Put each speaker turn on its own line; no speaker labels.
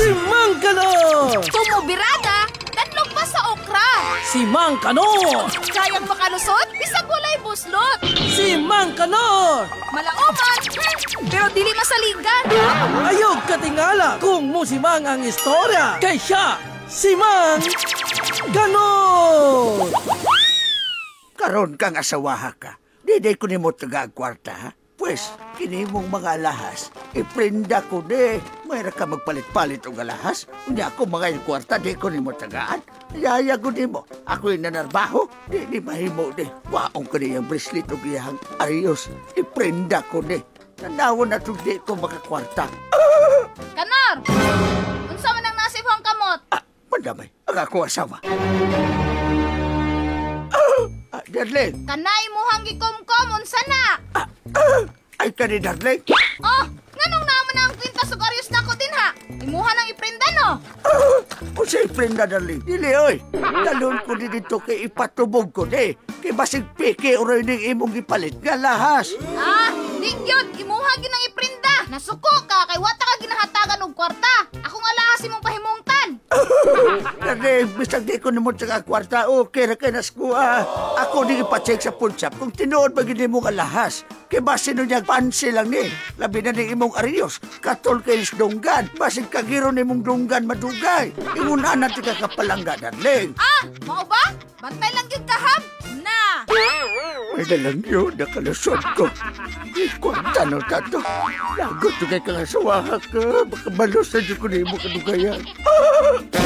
Si Mang Kanor!
Tumubirada, tatlong pa sa okra.
Si Mang Kanor!
Kayang makalusot, bisag walay buslot.
Si Mang Kanor!
Malaoman, pero dili masaligan.
Ayog katingala kung musimang ang istorya. Kay siya, si Mang Kanor!
Karon kang asawaha ka. Di ko nimo taga ang kwarta, ha? Pwes, kini mong mga alahas, iprenda ko di. Mayra ka magpalit-palit og alahas. Unya ako mga yung kwarta, di ko nimo tagaan. Yaya ko nimo. Ako'y nanarbaho, di mahimo di. Waong ko niyang bracelet og iyang ayos. Iprenda ko di. Nanawon na di ko makakwarta.
Kanor! Unsa man ang nasib hong kamot?
Madamay, ang ako asawa. Darling.
Kanay mo hang gikomkom, unsa na?
Ay ka ni Darling.
Oh, nganong naman ang kwintas ug aryos nako din ha? Imuha nang iprinda no?
O say friend na Darling. Dili oy. Dalon ko di dito kay ipatubog ko di. Kay basig peke oray ning imong gipalit nga lahas.
Ah, di gyud imuha gyud nang iprinda. Nasuko ka kay wata ka ginahatagan og kwarta. Ako nga lahas imong pahimungtan.
Darling, bisag di ko nimo sa kwarta. Okay ra kay naskuha. Ako di ipacheck sa phone shop kung tinuod ba gid mo nga lahas. Kay base no niya pansi lang ni. Labi na ning imong aryos. Katol kay dunggan. Basig kagiro nimong dunggan madugay. Ingon ana ti ka kapalangga Darling.
Ah, mao ba? Bantay lang gyud kaham. Na.
May dalang yun, nakalusot ko. Di kwanta no, tato. Lagot to kay kang asawaha ka. Baka balos na dyan ko na mo kadugayan.